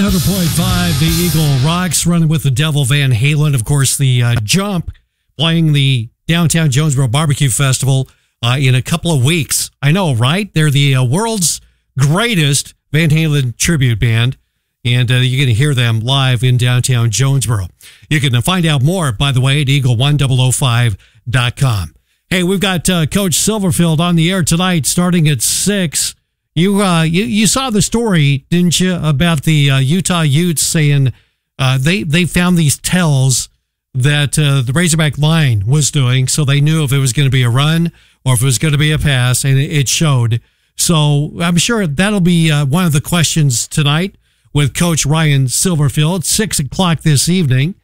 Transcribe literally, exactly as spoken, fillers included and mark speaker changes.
Speaker 1: hundred point five, the Eagle Rocks, running with the Devil Van Halen. Of course, the uh, Jump playing the Downtown Jonesboro Barbecue Festival uh, in a couple of weeks. I know, right? They're the uh, world's greatest Van Halen tribute band, and uh, you're going to hear them live in downtown Jonesboro. You can find out more, by the way, at eagle one thousand five dot com. Hey, we've got uh, Coach Silverfield on the air tonight starting at six. You, uh, you you saw the story, didn't you, about the uh, Utah Utes saying uh, they, they found these tells that uh, the Razorback line was doing, so they knew if it was going to be a run or if it was going to be a pass, and it, it showed. So I'm sure that'll be uh, one of the questions tonight with Coach Ryan Silverfield, six o'clock this evening.